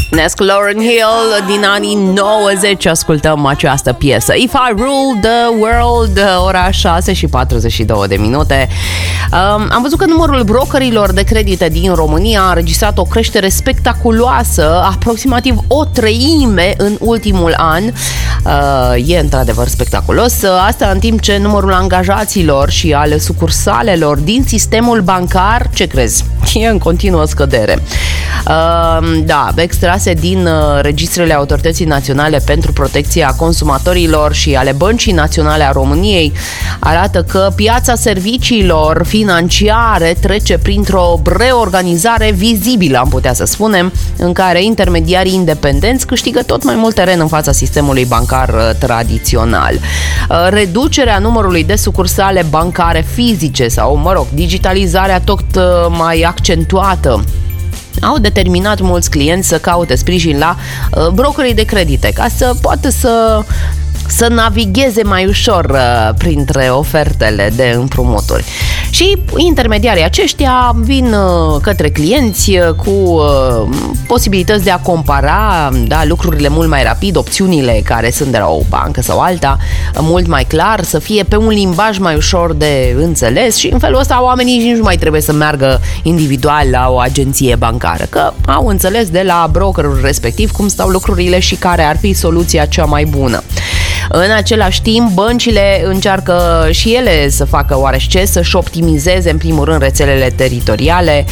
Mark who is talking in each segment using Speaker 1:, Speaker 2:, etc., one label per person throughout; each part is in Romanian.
Speaker 1: Nesc Lauryn Hill din anii 90, ascultăm această piesă. If I Ruled the World, ora 6:42. Am văzut că numărul brokerilor de credite din România a înregistrat o creștere spectaculoasă, aproximativ o treime în ultimul an. E într-adevăr spectaculos. Asta în timp ce numărul angajaților și ale sucursalelor din sistemul bancar, ce crezi? E în continuă scădere. Da, extrase din registrele Autorității Naționale pentru Protecția Consumatorilor și ale Băncii Naționale a României arată că piața serviciilor financiare trece printr-o reorganizare vizibilă, am putea să spunem, în care intermediarii independenți câștigă tot mai mult teren în fața sistemului bancar tradițional. Reducerea numărului de sucursale bancare fizice sau, digitalizarea tot mai accentuată au determinat mulți clienți să caute sprijin la brokerii de credite ca să poată să navigheze mai ușor printre ofertele de împrumuturi. Și intermediarii aceștia vin către clienți cu posibilități de a compara, da, lucrurile mult mai rapid, opțiunile care sunt de la o bancă sau alta, mult mai clar, să fie pe un limbaj mai ușor de înțeles și în felul ăsta oamenii nici nu mai trebuie să meargă individual la o agenție bancară, că au înțeles de la brokerul respectiv cum stau lucrurile și care ar fi soluția cea mai bună. În același timp, băncile încearcă și ele să facă oarește, să-și optimizeze în primul rând rețelele teritoriale,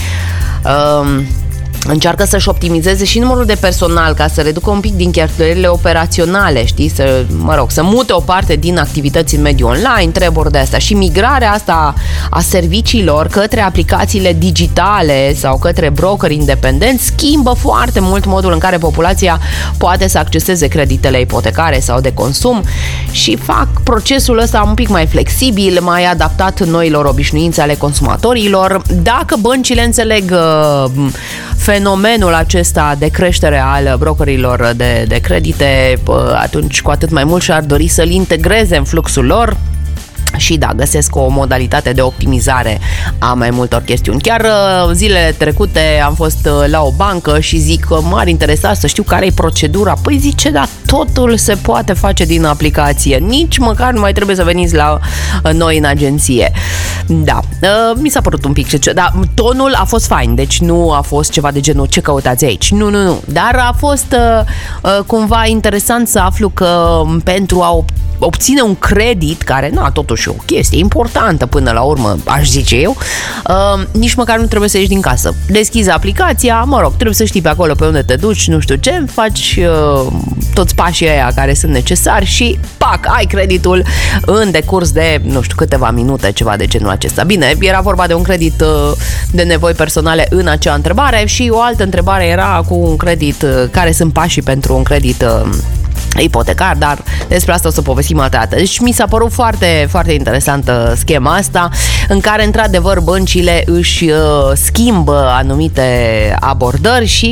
Speaker 1: încearcă să-și optimizeze și numărul de personal ca să reducă un pic din cheltuielile operaționale, știi, să mute o parte din activități în mediul online, treburi de astea și migrarea asta a serviciilor către aplicațiile digitale sau către brokeri independenți schimbă foarte mult modul în care populația poate să acceseze creditele ipotecare sau de consum și fac procesul ăsta un pic mai flexibil, mai adaptat noilor obișnuințe ale consumatorilor. Dacă băncile înțeleg fenomenul acesta de creștere al brokerilor de credite, atunci cu atât mai mult și-ar dori să-l integreze în fluxul lor. Și da, găsesc o modalitate de optimizare a mai multor chestiuni. Chiar zilele trecute am fost la o bancă și zic că m-ar interesa să știu care e procedura. Păi zice, da, totul se poate face din aplicație. Nici măcar nu mai trebuie să veniți la noi în agenție. Da, mi s-a părut un pic da, tonul a fost fain, deci nu a fost ceva de genul ce căutați aici. Nu. Dar a fost cumva interesant să aflu că pentru a obține un credit, care, totuși o chestie importantă până la urmă, aș zice eu, nici măcar nu trebuie să ieși din casă. Deschizi aplicația, trebuie să știi pe acolo pe unde te duci, nu știu ce, faci toți pașii aia care sunt necesari și, pac, ai creditul în decurs de, câteva minute, ceva de genul acesta. Bine, era vorba de un credit de nevoi personale în acea întrebare și o altă întrebare era cu un credit, care sunt pașii pentru un credit ipotecar, dar despre asta o să povestim altă dată. Deci mi s-a părut foarte, foarte interesantă schema asta, în care într-adevăr băncile își schimbă anumite abordări și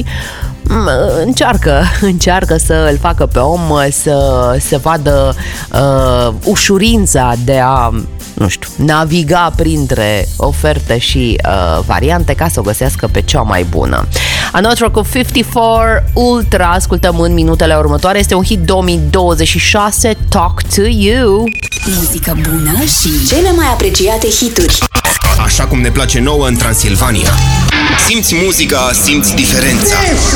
Speaker 1: încearcă să îl facă pe om să vadă ușurința de a naviga printre oferte și variante ca să o găsească pe cea mai bună. Another cu 54 Ultra, ascultăm în minutele următoare, este un hit 2026, Talk to You.
Speaker 2: Muzică bună și cele mai apreciate hituri.
Speaker 3: Așa cum ne place nouă în Transilvania. Simți muzica, simți diferența.